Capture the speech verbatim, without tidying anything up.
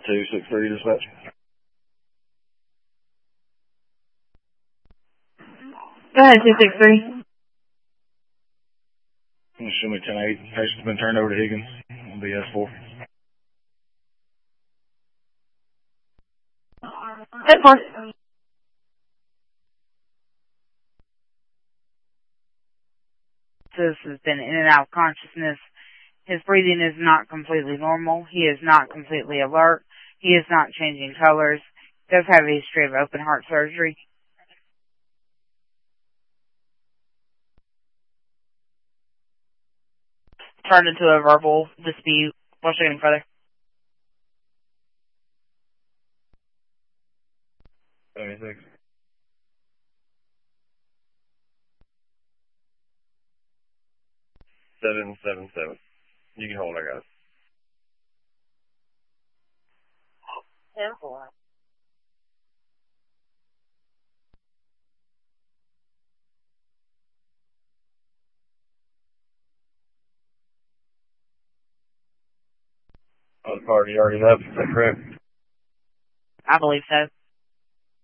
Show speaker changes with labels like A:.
A: two six three dispatch.
B: Go ahead, two six three.
A: Show me ten eight. Patient's been turned over to Higgins on B S four.
B: Hit four.
C: This has been in and out of consciousness. His breathing is not completely normal. He is not completely alert. He is not changing colors. Does have a history of open heart surgery. Turned into a verbal dispute. What's getting further?
A: seventy-six. seven seven seven. You can hold, I got it.
B: ten four.
A: Oh, the party already left, is that correct?
C: I believe so.